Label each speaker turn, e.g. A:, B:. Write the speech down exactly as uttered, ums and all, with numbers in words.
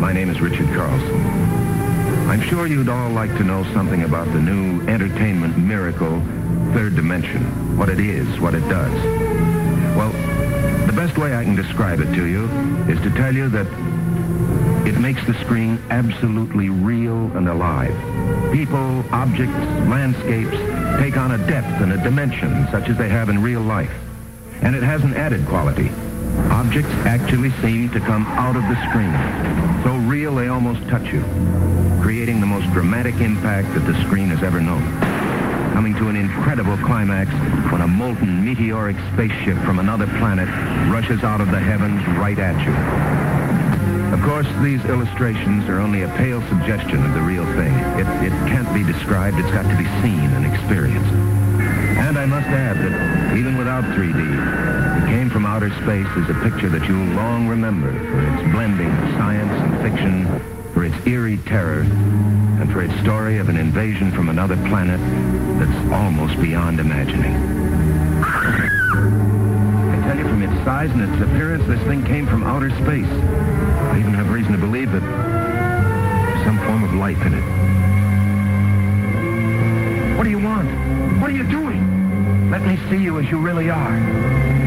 A: My name is Richard Carlson. I'm sure you'd all like to know something about the new entertainment miracle, Third Dimension. What it is, what it does. Well, the best way I can describe it to you is to tell you that it makes the screen absolutely real and alive. People, objects, landscapes take on a depth and a dimension such as they have in real life. And it has an added quality. Objects actually seem to come out of the screen. So real they almost touch you, creating the most dramatic impact that the screen has ever known. Coming to an incredible climax when a molten meteoric spaceship from another planet rushes out of the heavens right at you. Of course, these illustrations are only a pale suggestion of the real thing. It, it can't be described. It's got to be seen and experienced. And I must add that even without three D, It Came from Outer Space is a picture that you'll long remember for its blending of science and fiction, for its eerie terror, and for its story of an invasion from another planet that's almost beyond imagining. I tell you, from its size and its appearance, this thing came from outer space. I even have reason to believe that there's some form of life in it. What do you want? What are you doing? Let me see you as you really are.